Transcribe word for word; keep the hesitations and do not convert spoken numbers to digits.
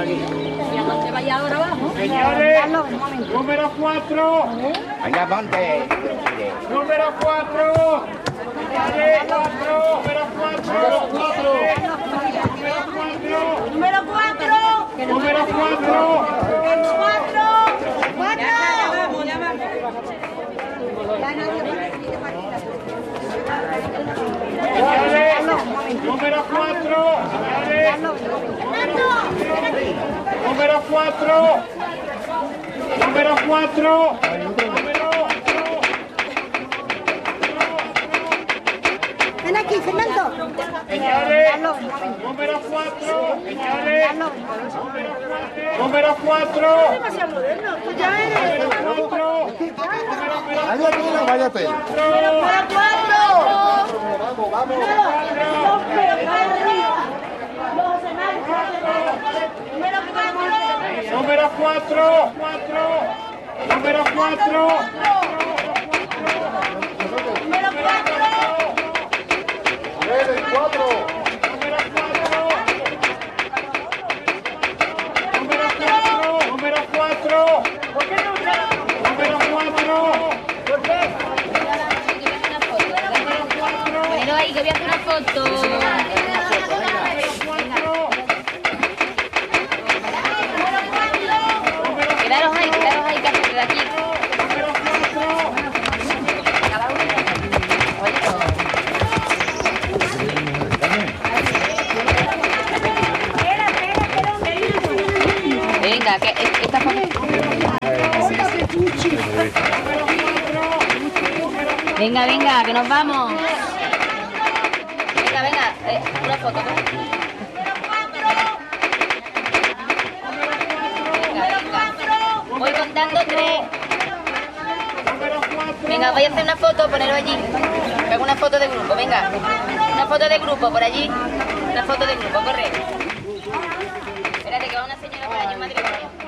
¿Dónde vaya ahora abajo? Señores, número cuatro. Venga, ponte. Número cuatro. Señores, cuatro. Número cuatro. Número cuatro. Número cuatro. Número cuatro. Cuatro. Cuatro. Señores, número cuatro. Señores, número cuatro. Número cuatro. Ven aquí, Fernando. Señores, número cuatro. Señores, número cuatro. Demasiado moderno. Tú ya eres. Vaya tela, vaya tela. Número cuatro. Vamos, vamos. Número cuatro. Número cuatro. Número cuatro. Número cuatro. Nueve, cuatro. Número cuatro. Número cuatro. Número cuatro. ¿Por qué no? Número cuatro. ¿Por qué? Pero ahí que voy a hacer una foto. Quedaros ahí, quedaros ahí, que hacer de aquí. Cada uno. Oye, venga, que esta foto. Venga, venga, que nos vamos. Venga, venga, eh, una foto. Venga, venga. Voy contando tres. Venga, voy a hacer una foto, poneros allí. Hago una foto de grupo, venga. Una foto de grupo por allí. Una foto de grupo, corre. Espérate que va una señora por allí, madre mía.